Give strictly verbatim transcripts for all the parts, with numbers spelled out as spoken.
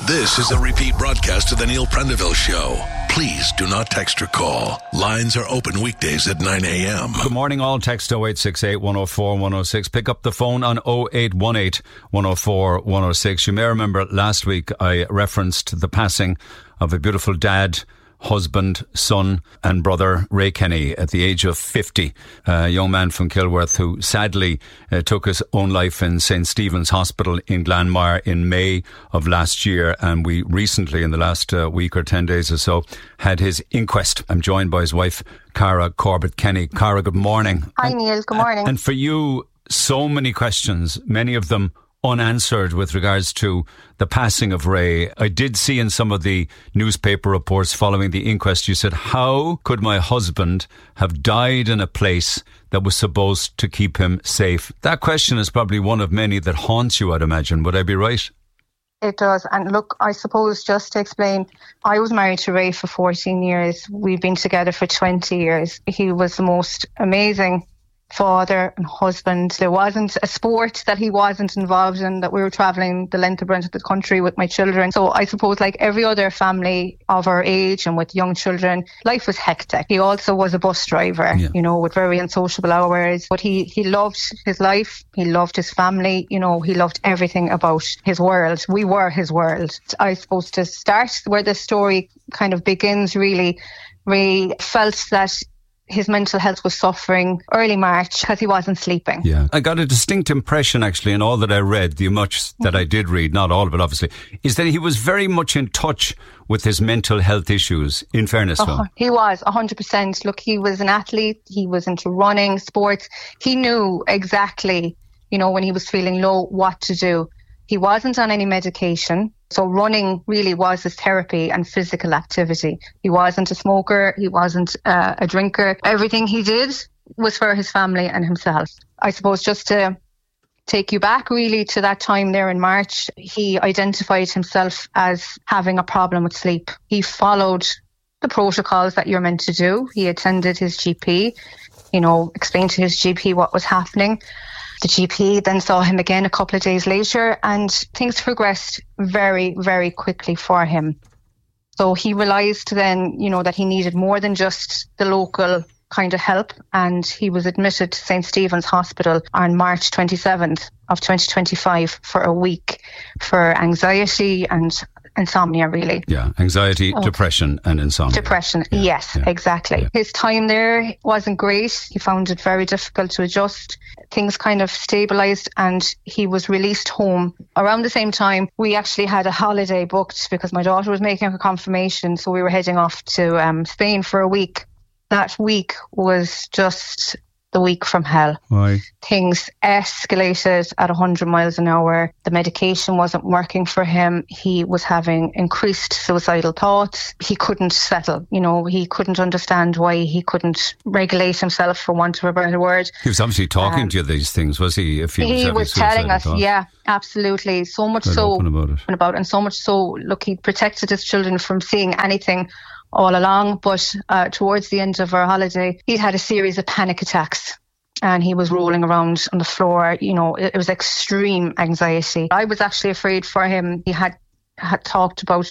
This is a repeat broadcast of the Neil Prendeville Show. Please do not text or call. Lines are open weekdays at nine a.m. Good morning all. Text oh eight six eight, one oh four, one oh six. Pick up the phone on oh eight one eight, one oh four, one oh six. You may remember last week I referenced the passing of a beautiful dad, husband, son and brother, Ray Kenny, at the age of fifty, a young man from Kilworth who sadly uh, took his own life in Saint Stephen's Hospital in Glanmire in May of last year. And we recently, in the last uh, week or ten days or so, had his inquest. I'm joined by his wife, Cara Corbett Kenny. Cara, good morning. Hi Neil, good morning. And, and for you, so many questions, many of them unanswered with regards to the passing of Ray. I did see in some of the newspaper reports following the inquest, you said, how could my husband have died in a place that was supposed to keep him safe? That question is probably one of many that haunts you, I'd imagine. Would I be right? It does. And look, I suppose just to explain, I was married to Ray for fourteen years. We've been together for twenty years. He was the most amazing father and husband. There wasn't a sport that he wasn't involved in, that we were travelling the length and breadth of the country with my children. So I suppose like every other family of our age and with young children, life was hectic. He also was a bus driver, yeah. you know, with very unsociable hours. But he, he loved his life. He loved his family. You know, he loved everything about his world. We were his world. I suppose to start where the story kind of begins, really, Ray felt that his mental health was suffering early March because he wasn't sleeping. Yeah, I got a distinct impression actually in all that I read, the much that I did read, not all of it obviously, is that he was very much in touch with his mental health issues, in fairness to him. Uh, he was, one hundred percent. Look, he was an athlete, he was into running, sports. He knew exactly, you know, when he was feeling low, what to do. He wasn't on any medication. So running really was his therapy and physical activity. He wasn't a smoker. He wasn't uh, a drinker. Everything he did was for his family and himself. I suppose just to take you back really to that time there in March, he identified himself as having a problem with sleep. He followed the protocols that you're meant to do. He attended his G P, you know, explained to his G P what was happening. The G P then saw him again a couple of days later and things progressed very, very quickly for him. So he realised then, you know, that he needed more than just the local kind of help, and he was admitted to Saint Stephen's Hospital on March twenty-seventh of twenty twenty-five for a week for anxiety and insomnia, really. Yeah, anxiety, oh. depression and insomnia. Depression, yeah, yes, yeah, exactly. Yeah. His time there wasn't great. He found it very difficult to adjust. Things kind of stabilised and he was released home. Around the same time, we actually had a holiday booked because my daughter was making her confirmation, so we were heading off to um, Spain for a week. That week was just the week from hell. Why? Things escalated at one hundred miles an hour. The medication wasn't working for him. He was having increased suicidal thoughts. He couldn't settle. You know, he couldn't understand why he couldn't regulate himself, for want of a better word. He was obviously talking um, to you these things, was he? If he was, he was telling us, thoughts? Yeah, absolutely. So much Quite so open about it. about, and so much so, look, he protected his children from seeing anything all along, but uh, towards the end of our holiday, he'd had a series of panic attacks and he was rolling around on the floor. You know, it, it was extreme anxiety. I was actually afraid for him. He had, had talked about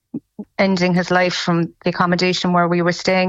ending his life from the accommodation where we were staying.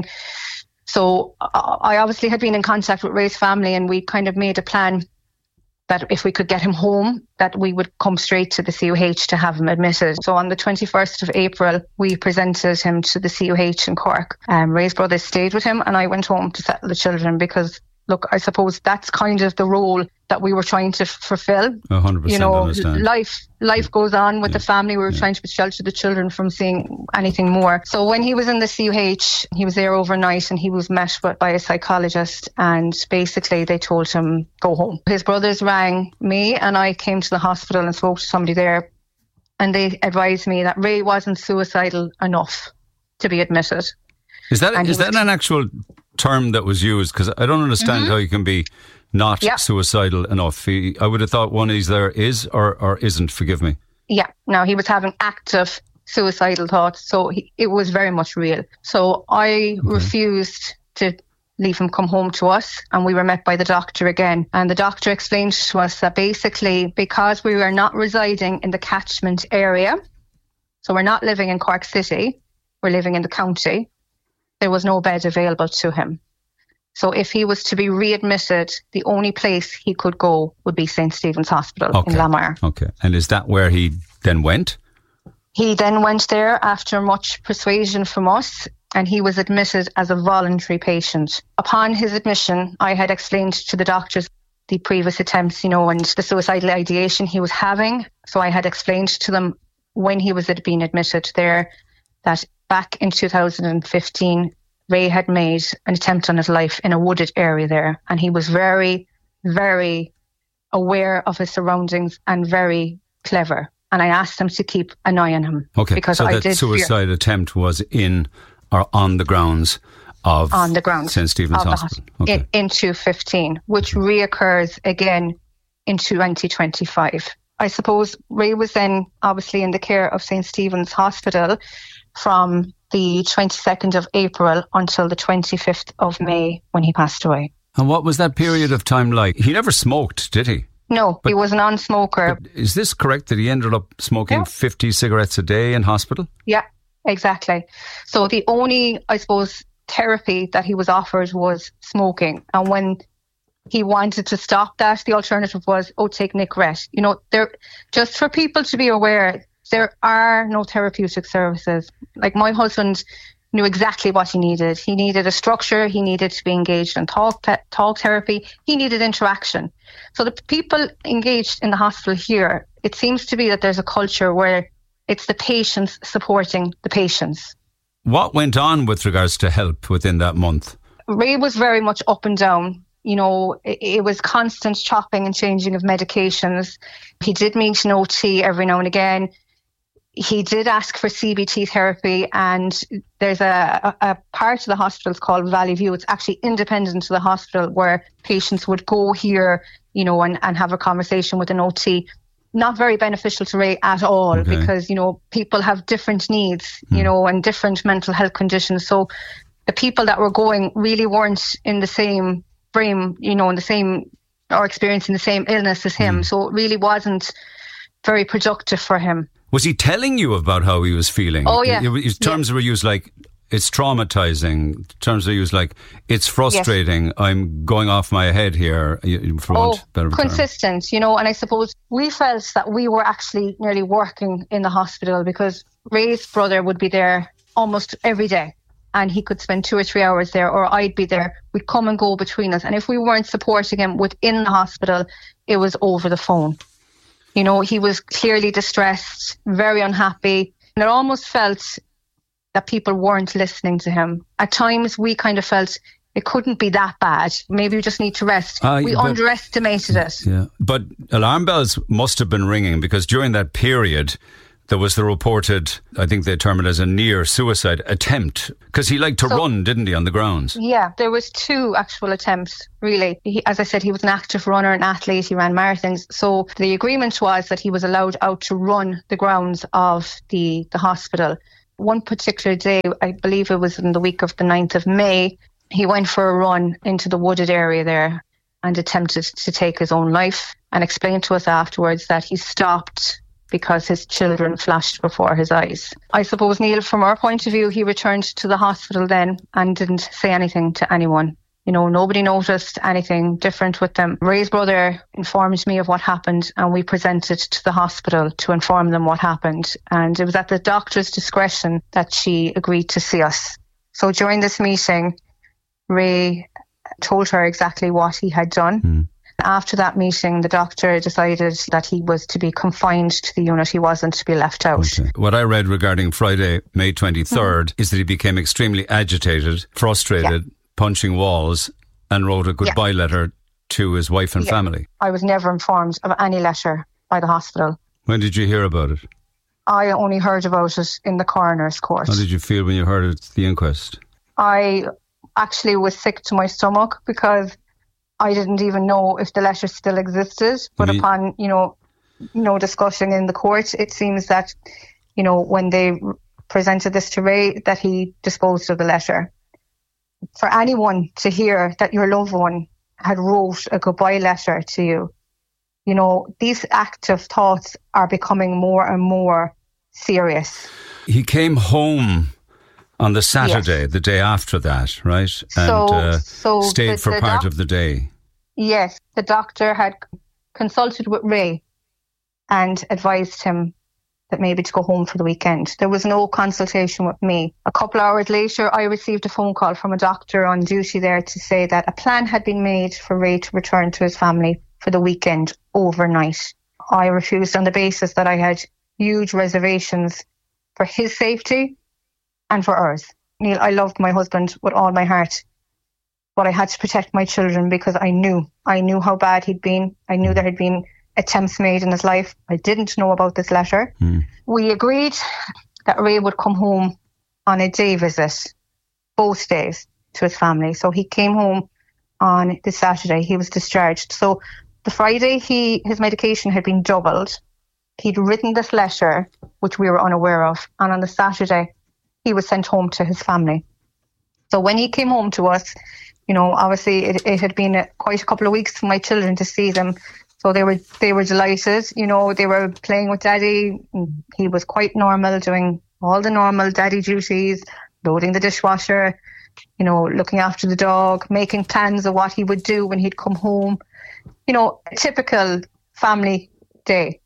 So I obviously had been in contact with Ray's family and we kind of made a plan that if we could get him home, that we would come straight to the C U H to have him admitted. So on the twenty-first of April, we presented him to the C U H in Cork. Um, Ray's brothers stayed with him and I went home to settle the children because, look, I suppose that's kind of the role that we were trying to f- fulfill. one hundred percent You know, understand. life life yeah. goes on with yeah. the family. We were yeah. trying to shelter the children from seeing anything more. So when he was in the C U H, he was there overnight and he was met by a psychologist and basically they told him, go home. His brothers rang me and I came to the hospital and spoke to somebody there and they advised me that Ray wasn't suicidal enough to be admitted. Is that is that an actual term that was used? Because I don't understand mm-hmm. how you can be not yeah. suicidal enough. He, I would have thought one is there is or, or isn't, forgive me. Yeah, no, he was having active suicidal thoughts, so he, it was very much real. So I okay. refused to leave him come home to us, and we were met by the doctor again. And the doctor explained to us that basically because we were not residing in the catchment area, So we're not living in Cork City, we're living in the county. There was no bed available to him. So if he was to be readmitted, the only place he could go would be Saint Stephen's Hospital okay. in Lamar. Okay. And is that where he then went? He then went there after much persuasion from us, and he was admitted as a voluntary patient. Upon his admission, I had explained to the doctors the previous attempts, you know, and the suicidal ideation he was having. So I had explained to them when he was being admitted there that back in two thousand fifteen, Ray had made an attempt on his life in a wooded area there, and he was very, very aware of his surroundings and very clever. And I asked them to keep an eye on him. Okay, because so I that did suicide fear. attempt was in or on the grounds of on the grounds Saint Stephen's Hospital. Okay. In, into fifteen, which reoccurs again in twenty twenty-five. I suppose Ray was then obviously in the care of Saint Stephen's Hospital from the twenty-second of April until the twenty-fifth of May when he passed away. And what was that period of time like? He never smoked, did he? No, but, he was a non-smoker. Is this correct that he ended up smoking yeah. fifty cigarettes a day in hospital? Yeah, exactly. So the only, I suppose, therapy that he was offered was smoking. And when he wanted to stop that, the alternative was, oh, take Nicorette. You know, there, just for people to be aware, there are no therapeutic services. Like my husband knew exactly what he needed. He needed a structure. He needed to be engaged in talk, te- talk therapy. He needed interaction. So the people engaged in the hospital here, it seems to be that there's a culture where it's the patients supporting the patients. What went on with regards to help within that month? Ray was very much up and down. You know, it, it was constant chopping and changing of medications. He did meet an O T every now and again. He did ask for C B T therapy, and there's a, a, a part of the hospital called Valley View. It's actually independent to the hospital where patients would go here, you know, and, and have a conversation with an O T. Not very beneficial to Ray at all okay. because, you know, people have different needs, you mm. know, and different mental health conditions. So the people that were going really weren't in the same frame, you know, in the same, or experiencing the same illness as him. Mm. So it really wasn't very productive for him. Was he telling you about how he was feeling? Oh, yeah. His terms yeah. were used like, it's traumatizing. Terms were used like, it's frustrating. Yes. I'm going off my head here. For oh, want better consistent, term. You know, and I suppose we felt that we were actually nearly working in the hospital because Ray's brother would be there almost every day. And he could spend two or three hours there, or I'd be there. We'd come and go between us. And if we weren't supporting him within the hospital, it was over the phone. You know, he was clearly distressed, very unhappy. And it almost felt that people weren't listening to him. At times, we kind of felt it couldn't be that bad. Maybe we just need to rest. Uh, we but, underestimated it. Yeah, but alarm bells must have been ringing because during that period, there was the reported, I think they term it as a near suicide attempt, because he liked to so, run, didn't he, on the grounds? Yeah, there was two actual attempts, really. He, as I said, he was an active runner, an athlete, he ran marathons. So the agreement was that he was allowed out to run the grounds of the, the hospital. One particular day, I believe it was in the week of the ninth of May, he went for a run into the wooded area there and attempted to take his own life, and explained to us afterwards that he stopped because his children flashed before his eyes. I suppose, Neil, from our point of view, he returned to the hospital then and didn't say anything to anyone. You know, nobody noticed anything different with them. Ray's brother informed me of what happened, and we presented to the hospital to inform them what happened. And it was at the doctor's discretion that she agreed to see us. So during this meeting, Ray told her exactly what he had done. Mm. After that meeting, the doctor decided that he was to be confined to the unit. He wasn't to be left out. Okay. What I read regarding Friday, May twenty-third, mm-hmm. is that he became extremely agitated, frustrated, yeah. punching walls, and wrote a goodbye yeah. letter to his wife and yeah. family. I was never informed of any letter by the hospital. When did you hear about it? I only heard about it in the coroner's court. How did you feel when you heard it at the inquest? I actually was sick to my stomach because I didn't even know if the letter still existed, but Me. upon, you know, you know, discussion in the court, it seems that, you know, when they presented this to Ray, that he disposed of the letter. For anyone to hear that your loved one had wrote a goodbye letter to you, you know, these active thoughts are becoming more and more serious. He came home on the Saturday, yes. the day after that, right? And so, uh, so stayed the, for the part doc- of the day. Yes, the doctor had consulted with Ray and advised him that maybe to go home for the weekend. There was no consultation with me. A couple hours later, I received a phone call from a doctor on duty there to say that a plan had been made for Ray to return to his family for the weekend overnight. I refused on the basis that I had huge reservations for his safety and for ours. Neil, I loved my husband with all my heart, but I had to protect my children because I knew, I knew how bad he'd been. I knew there had been attempts made in his life. I didn't know about this letter. Mm. We agreed that Ray would come home on a day visit, both days, to his family. So he came home on the Saturday. He was discharged. So the Friday, he his medication had been doubled. He'd written this letter, which we were unaware of. And on the Saturday, he was sent home to his family. So when he came home to us, you know, obviously it, it had been a, quite a couple of weeks for my children to see them. So they were they were delighted. You know, they were playing with Daddy. He was quite normal, doing all the normal Daddy duties, loading the dishwasher, you know, looking after the dog, making plans of what he would do when he'd come home. You know, a typical family day.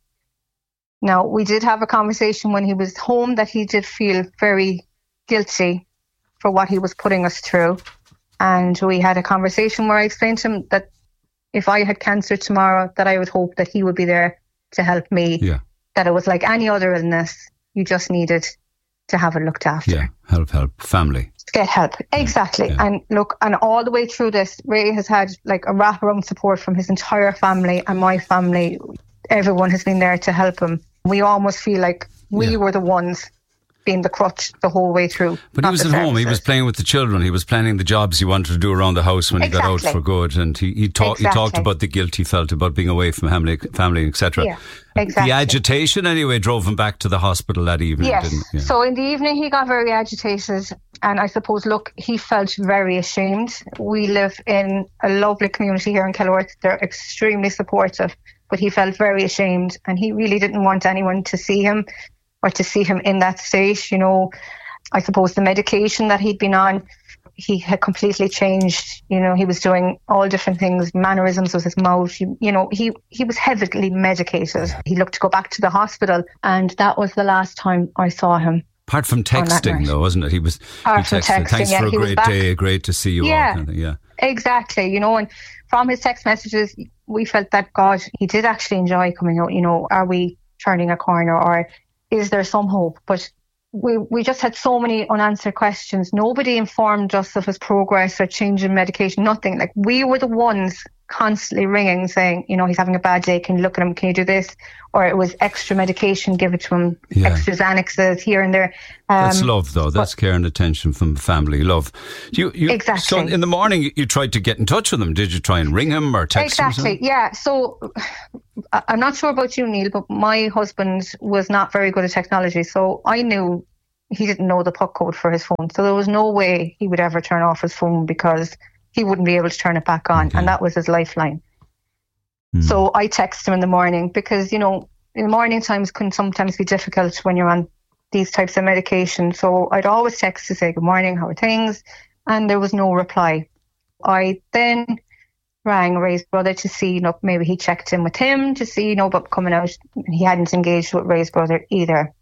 Now, we did have a conversation when he was home that he did feel very guilty for what he was putting us through. And we had a conversation where I explained to him that if I had cancer tomorrow, that I would hope that he would be there to help me. Yeah. That it was like any other illness. You just needed to have it looked after. Yeah, help, help, family. Get help. Yeah. Exactly. Yeah. And look, and all the way through this, Ray has had like a wraparound support from his entire family and my family. Everyone has been there to help him. We almost feel like we yeah. were the ones being the crutch the whole way through. But he was at services. home. He was playing with the children. He was planning the jobs he wanted to do around the house when exactly. he got out for good. And he he, ta- exactly. he talked about the guilt he felt about being away from family, family et cetera. Yeah, exactly. The agitation, anyway, drove him back to the hospital that evening. Yes. Didn't, yeah. So in the evening, he got very agitated. And I suppose, look, he felt very ashamed. We live in a lovely community here in Kenilworth. They're extremely supportive. But he felt very ashamed. And he really didn't want anyone to see him or to see him in that state. You know, I suppose the medication that he'd been on, he had completely changed. You know, he was doing all different things, mannerisms with his mouth. You, you know, he, he was heavily medicated. He looked to go back to the hospital, and that was the last time I saw him. Apart from texting, though, wasn't it? He was Apart he texted, from texting, thanks yeah, for a he great day, great to see you yeah, all. Kind of, yeah, exactly. You know, and from his text messages, we felt that, God, he did actually enjoy coming out. You know, are we turning a corner, or is there some hope? But we we just had so many unanswered questions. Nobody informed us of his progress or change in medication, nothing. Like, we were the ones constantly ringing saying, you know, he's having a bad day, can you look at him, can you do this? Or it was extra medication, give it to him, yeah. extra Xanaxes here and there. Um, That's love, though. That's care and attention from family, love. You, you, exactly. So in the morning, you tried to get in touch with him. Did you try and ring him or text exactly. him? Exactly, yeah. So I'm not sure about you, Neil, but my husband was not very good at technology. So I knew he didn't know the puck code for his phone. So there was no way he would ever turn off his phone because he wouldn't be able to turn it back on. Okay. And that was his lifeline. Mm. So I texted him in the morning because, you know, in the morning times can sometimes be difficult when you're on these types of medication. So I'd always text to say, good morning, how are things? And there was no reply. I then rang Ray's brother to see, you know, maybe he checked in with him to see, you know, about coming out. He hadn't engaged with Ray's brother either.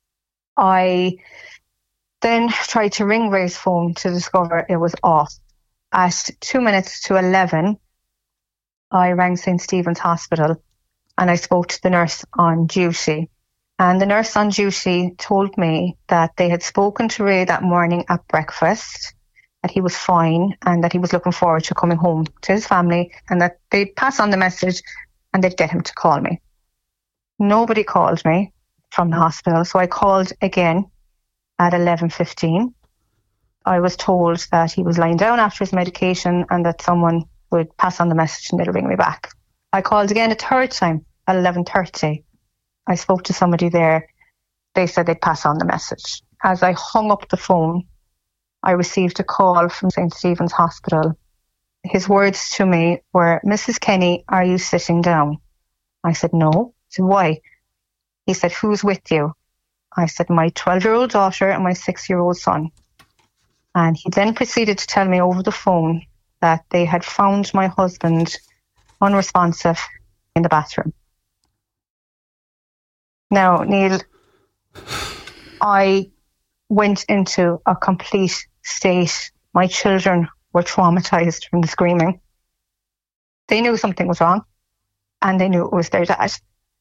I then tried to ring Ray's phone to discover it was off. At two minutes to eleven, I rang Saint Stephen's Hospital and I spoke to the nurse on duty. And the nurse on duty told me that they had spoken to Ray that morning at breakfast, that he was fine and that he was looking forward to coming home to his family, and that they'd pass on the message and they'd get him to call me. Nobody called me from the hospital, so I called again at eleven fifteen. I was told that he was lying down after his medication and that someone would pass on the message and they'd ring me back. I called again a third time at eleven thirty. I spoke to somebody there. They said they'd pass on the message. As I hung up the phone, I received a call from Saint Stephen's Hospital. His words to me were, Missus Kenny, are you sitting down? I said, no. I said, why? He said, who's with you? I said, my twelve-year-old daughter and my six-year-old son. And he then proceeded to tell me over the phone that they had found my husband unresponsive in the bathroom. Now, Neil, I went into a complete state. My children were traumatized from the screaming. They knew something was wrong, and they knew it was their dad.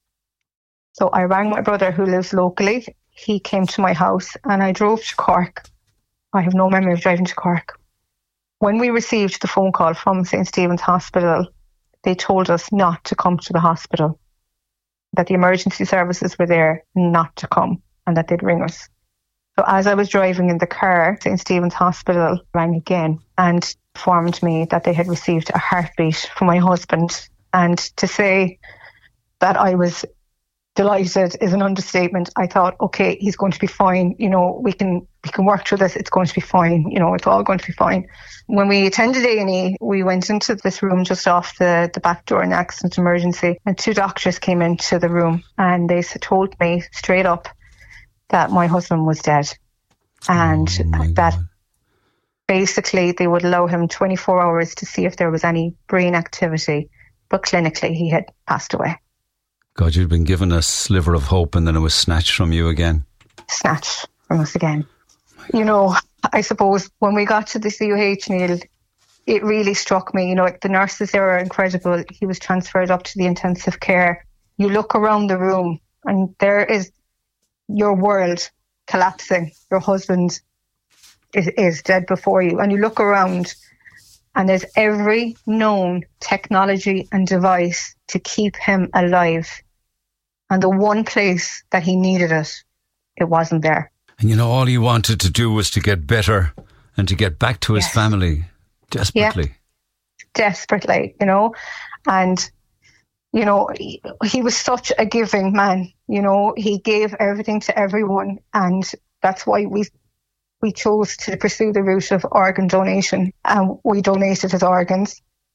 So I rang my brother who lives locally. He came to my house and I drove to Cork. I have no memory of driving to Cork. When we received the phone call from Saint Stephen's Hospital, they told us not to come to the hospital, that the emergency services were there not to come, and that they'd ring us. So as I was driving in the car, Saint Stephen's Hospital rang again and informed me that they had received a heartbeat from my husband. And to say that I was delighted is an understatement. I thought, okay, he's going to be fine. You know, we can we can work through this. It's going to be fine. You know, it's all going to be fine. When we attended A and E, we went into this room just off the, the back door in accident emergency, and two doctors came into the room and they told me straight up that my husband was dead, and oh that God. Basically they would allow him twenty-four hours to see if there was any brain activity, but clinically he had passed away. God, you'd been given a sliver of hope and then it was snatched from you again. Snatched from us again. You know, I suppose when we got to the C U H, Neil, it really struck me. You know, like the nurses there are incredible. He was transferred up to the intensive care. You look around the room and there is your world collapsing. Your husband is, is dead before you. And you look around and there's every known technology and device to keep him alive. And the one place that he needed it, it wasn't there. And you know, all he wanted to do was to get better and to get back to his Yes. family. Desperately. Yeah. Desperately, you know. And, you know, he, he was such a giving man. You know, he gave everything to everyone. And that's why we we chose to pursue the route of organ donation. And we donated his organs.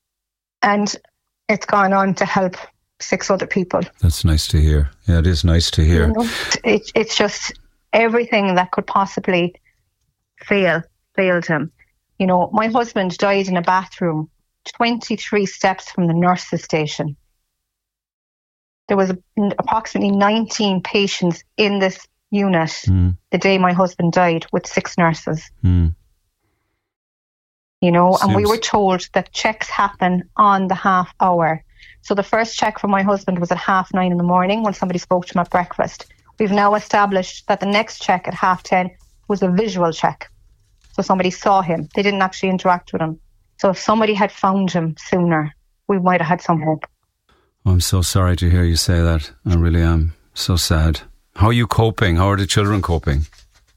And it's gone on to help six other people. That's nice to hear. Yeah, it is nice to hear. You know, it, it's just everything that could possibly fail, failed him. You know, my husband died in a bathroom twenty-three steps from the nurses' station. There was approximately nineteen patients in this unit mm. the day my husband died, with six nurses. Mm. You know, Seems... and we were told that checks happen on the half hour. So the first check for my husband was at half nine in the morning when somebody spoke to him at breakfast. We've now established that the next check at half ten was a visual check. So somebody saw him. They didn't actually interact with him. So if somebody had found him sooner, we might have had some hope. I'm so sorry to hear you say that. I really am. So sad. How are you coping? How are the children coping?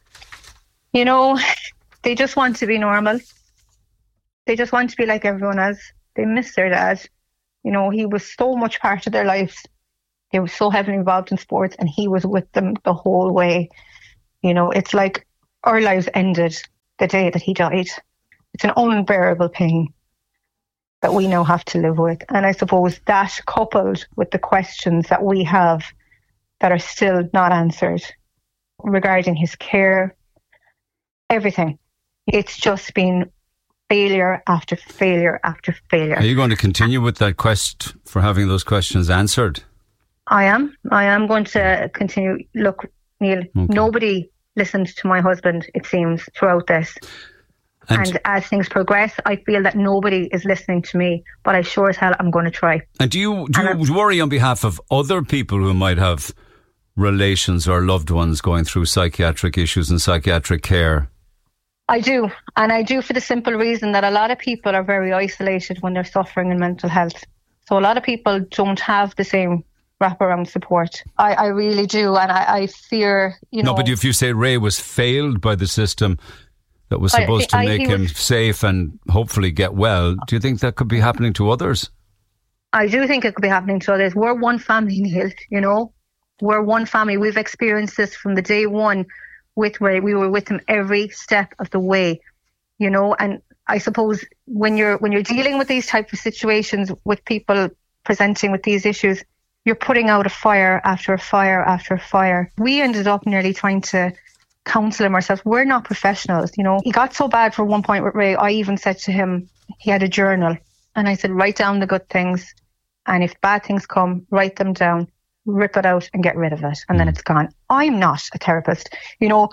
You know, they just want to be normal. They just want to be like everyone else. They miss their dad. You know, he was so much part of their lives. They were so heavily involved in sports and he was with them the whole way. You know, it's like our lives ended the day that he died. It's an unbearable pain that we now have to live with. And I suppose that, coupled with the questions that we have that are still not answered regarding his care, everything, it's just been failure after failure after failure. Are you going to continue with that quest for having those questions answered? I am. I am going to continue. Look, Neil, okay. Nobody listened to my husband, it seems, throughout this. And, and as things progress, I feel that nobody is listening to me, but I sure as hell am going to try. And do you, do you worry on behalf of other people who might have relations or loved ones going through psychiatric issues and psychiatric care? I do. And I do for the simple reason that a lot of people are very isolated when they're suffering in mental health. So a lot of people don't have the same wraparound support. I, I really do. And I, I fear, you know... No, but if you say Ray was failed by the system that was supposed I, I, to make him was, safe and hopefully get well, do you think that could be happening to others? I do think it could be happening to others. We're one family, Neil, you know? We're one family. We've experienced this from the day one with Ray. We were with him every step of the way, you know? And I suppose when you're when you're dealing with these types of situations with people presenting with these issues, you're putting out a fire after a fire after a fire. We ended up nearly trying to counsel him ourselves. We're not professionals, you know. He got so bad for one point with Ray, I even said to him, he had a journal, and I said, write down the good things, and if bad things come, write them down, rip it out and get rid of it, and mm. then it's gone. I'm not a therapist. You know,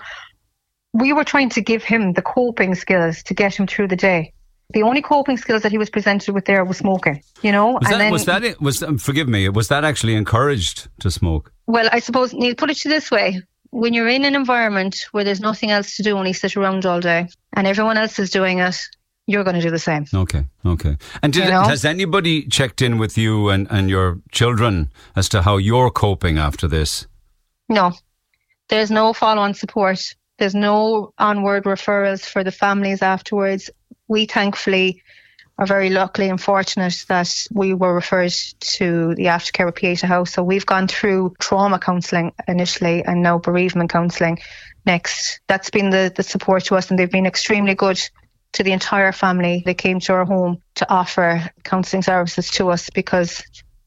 we were trying to give him the coping skills to get him through the day. The only coping skills that he was presented with there was smoking, you know. Was and that, then, was that it? Was, um, forgive me, was that actually encouraged to smoke? Well, I suppose, Neil, put it to this way. When you're in an environment where there's nothing else to do, only sit around all day, and everyone else is doing it, you're going to do the same. Okay, okay. And did you it, know? has anybody checked in with you and, and your children as to how you're coping after this? No. There's no follow-on support. There's no onward referrals for the families afterwards. We thankfully are very lucky and fortunate that we were referred to the aftercare with Pieta House. So we've gone through trauma counselling initially and now bereavement counselling next. That's been the, the support to us, and they've been extremely good to the entire family. They came to our home to offer counselling services to us because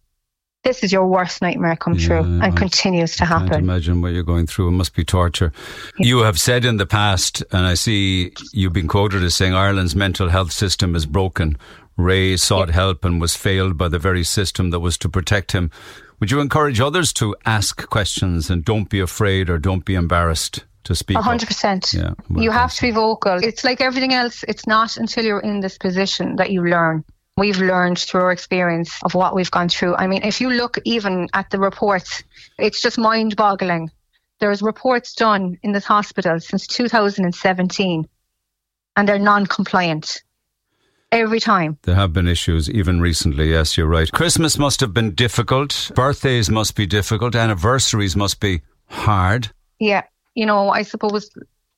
this is your worst nightmare come yeah, true and I continues to happen. I can't imagine what you're going through. It must be torture. Yeah. You have said in the past, and I see you've been quoted as saying Ireland's mental health system is broken. Ray sought yeah. help and was failed by the very system that was to protect him. Would you encourage others to ask questions and don't be afraid or don't be embarrassed to speak one hundred percent. Yeah, you have to be vocal. It's like everything else. It's not until you're in this position that you learn. We've learned through our experience of what we've gone through. I mean, if you look even at the reports, it's just mind-boggling. There's reports done in this hospital since two thousand seventeen, and they're non-compliant every time. There have been issues even recently, yes, you're right. Christmas must have been difficult. Birthdays must be difficult. Anniversaries must be hard. Yeah, you know, I suppose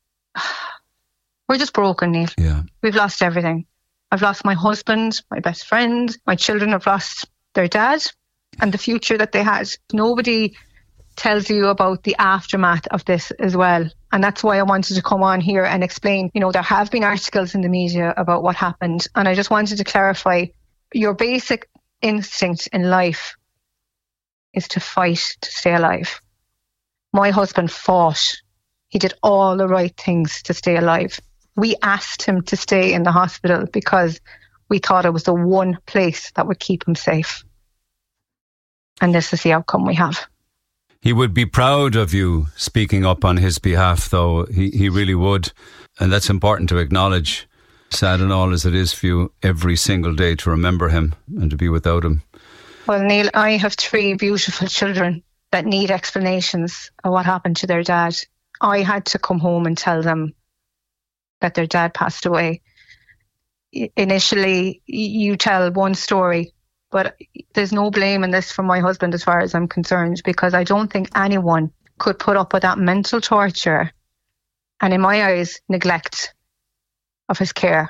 we're just broken, Neil. Yeah. We've lost everything. I've lost my husband, my best friend. My children have lost their dad and the future that they had. Nobody tells you about the aftermath of this as well. And that's why I wanted to come on here and explain, you know, there have been articles in the media about what happened. And I just wanted to clarify, your basic instinct in life is to fight to stay alive. My husband fought. He did all the right things to stay alive. We asked him to stay in the hospital because we thought it was the one place that would keep him safe. And this is the outcome we have. He would be proud of you speaking up on his behalf, though. He, he really would. And that's important to acknowledge. Sad and all as it is for you every single day to remember him and to be without him. Well, Neil, I have three beautiful children that need explanations of what happened to their dad. I had to come home and tell them that their dad passed away. Initially, you tell one story, but there's no blame in this from my husband as far as I'm concerned, because I don't think anyone could put up with that mental torture and, in my eyes, neglect of his care.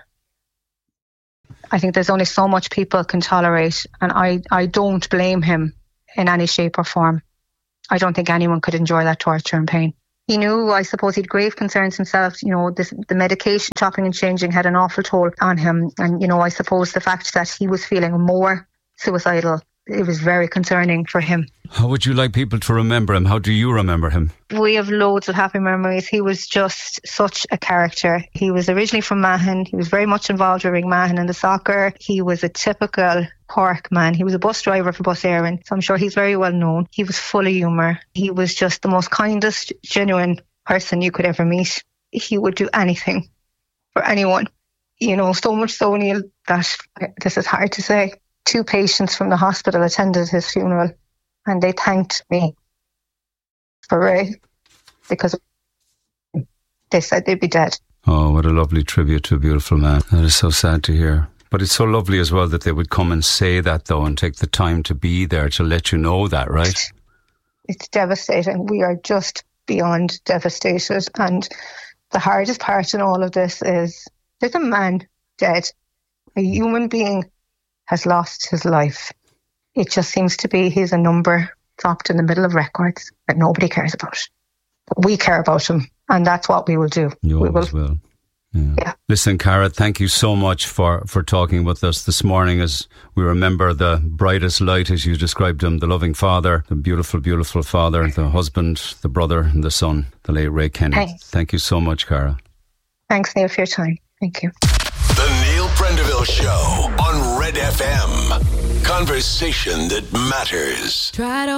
I think there's only so much people can tolerate, and I, I don't blame him in any shape or form. I don't think anyone could enjoy that torture and pain. He knew, I suppose, he had grave concerns himself. You know, this, the medication chopping and changing had an awful toll on him. And, you know, I suppose the fact that he was feeling more suicidal, it was very concerning for him. How would you like people to remember him? How do you remember him? We have loads of happy memories. He was just such a character. He was originally from Mahon. He was very much involved with Mahon in the soccer. He was a typical Cork man. He was a bus driver for Bus Éireann, so I'm sure he's very well known. He was full of humour. He was just the most kindest, genuine person you could ever meet. He would do anything for anyone. You know, so much so, Neil, that this is hard to say. Two patients from the hospital attended his funeral and they thanked me for Ray because they said they'd be dead. Oh, what a lovely tribute to a beautiful man. That is so sad to hear. But it's so lovely as well that they would come and say that, though, and take the time to be there to let you know that, right? It's devastating. We are just beyond devastated. And the hardest part in all of this is there's a man dead. A human being has lost his life. It just seems to be he's a number dropped in the middle of records that nobody cares about. But we care about him, and that's what we will do. You we always will. will. Yeah. Yeah. Listen, Cara, thank you so much for, for talking with us this morning as we remember the brightest light, as you described him, the loving father, the beautiful, beautiful father, the husband, the brother and the son, the late Ray Kenny. Hey. Thank you so much, Cara. Thanks, Neil, for your time. Thank you. The Neil Prendeville Show on Red F M. Conversation that matters. Try to